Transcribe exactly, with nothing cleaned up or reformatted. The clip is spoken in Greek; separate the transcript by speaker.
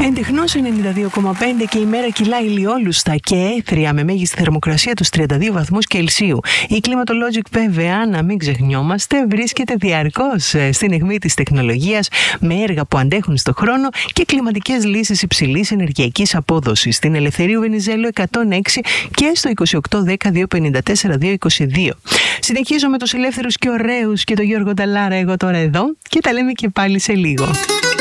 Speaker 1: Εντεχνώς ενενήντα δύο κόμμα πέντε και η μέρα κυλάει ηλιόλουστα και έθρια με μέγιστη θερμοκρασία τους τριάντα δύο βαθμούς Κελσίου. Η Climatologic, βέβαια, να μην ξεχνιόμαστε, βρίσκεται διαρκώς στην αιχμή της τεχνολογίας με έργα που αντέχουν στο χρόνο και κλιματικές λύσεις υψηλής ενεργειακής απόδοσης. Στην Ελευθερίου Βενιζέλου εκατόν έξι και στο είκοσι οκτώ δέκα διακόσια πενήντα τέσσερα διακόσια είκοσι δύο. Συνεχίζω με τους ελεύθερους και ωραίους και τον Γιώργο Νταλάρα εγώ τώρα εδώ και τα λέμε και πάλι σε λίγο.